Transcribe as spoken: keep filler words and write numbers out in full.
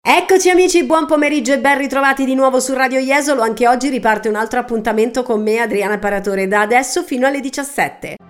Eccoci amici, buon pomeriggio e ben ritrovati di nuovo su Radio Jesolo. Anche oggi riparte un altro appuntamento con me, Adriana Paratore, da adesso fino alle diciassette.